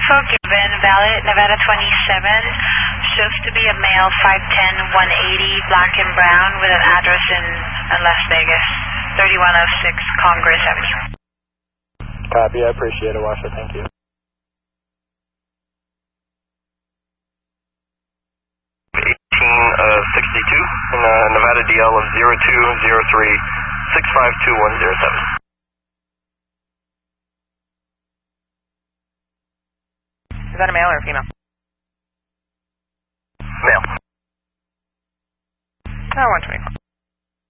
info given, valid Nevada 27, shows to be a male, 5'10", 180, black and brown, with an address in Las Vegas, 3106 Congress Avenue. Copy, I appreciate it, Washer, thank you. 62 in Nevada DL of 0203-652-107. Is that a male or a female? Male. 124.